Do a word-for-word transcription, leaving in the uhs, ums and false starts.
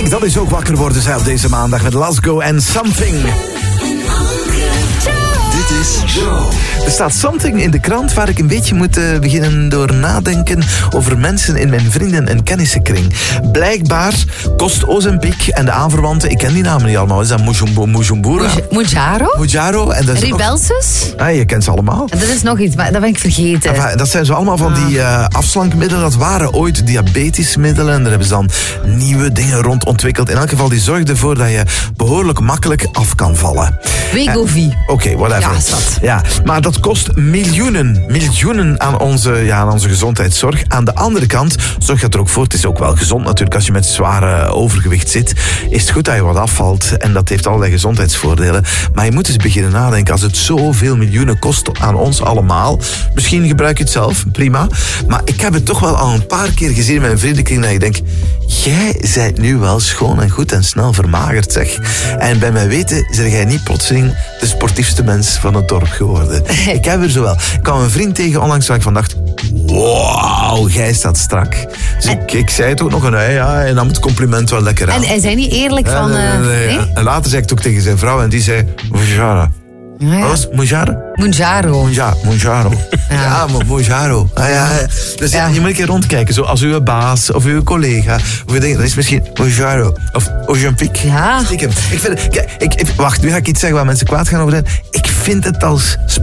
Dat is ook wakker worden zij op deze maandag met Lasgo en Something. Dit is Joe. Er staat something in de krant waar ik een beetje moet uh, beginnen door nadenken over mensen in mijn vrienden- en kennissenkring. Blijkbaar kost Ozempic en de aanverwanten, ik ken die namen niet allemaal, is dat Mujumbo, Mujumbura? Mujaro? Mujaro. En dat is Ribelsus? Nog... Ah, je kent ze allemaal. En dat is nog iets, maar dat ben ik vergeten. Enfin, dat zijn zo allemaal van die uh, afslankmiddelen. Dat waren ooit diabetesmiddelen. En daar hebben ze dan nieuwe dingen rond ontwikkeld. In elk geval, die zorgen ervoor dat je behoorlijk makkelijk af kan vallen. Wegovy. Oké, okay, whatever. Ja, is dat. Ja, maar dat kost miljoenen, miljoenen aan onze, ja, aan onze gezondheidszorg. Aan de andere kant, zorg dat er ook voor. Het is ook wel gezond natuurlijk. Als je met zware overgewicht zit, is het goed dat je wat afvalt. En dat heeft allerlei gezondheidsvoordelen. Maar je moet eens beginnen nadenken. Als het zoveel miljoenen kost aan ons allemaal. Misschien gebruik je het zelf, prima. Maar ik heb het toch wel al een paar keer gezien in mijn vriendenkring. Dat ik denk, jij bent nu wel schoon en goed en snel vermagerd, zeg. En bij mij weten, zeg jij niet plotseling de sportiefste mens van het dorp geworden. Ik heb er zo wel. Ik kwam een vriend tegen onlangs waar ik van dacht, wauw, jij staat strak. Dus en, ik, ik zei het ook nog en hij, ja, en nam het compliment wel lekker aan. En hij zei niet eerlijk ja, van... nee, nee, nee, uh, nee? En later zei ik het ook tegen zijn vrouw en die zei, Mujara. Ja, ja. Wat was het? Mujara? Mujaro. Ja, Mujaro. Ja, ja maar Mujaro. Ah, ja. Dus ja. Je moet een keer rondkijken. Zo als uw baas of uw collega. Of je denkt, dat is misschien Mujaro. Of Ozempic. Ja. Stiekem. Ik vind, kijk, ik, ik, wacht, nu ga ik iets zeggen waar mensen kwaad gaan over zijn. Ik vind het als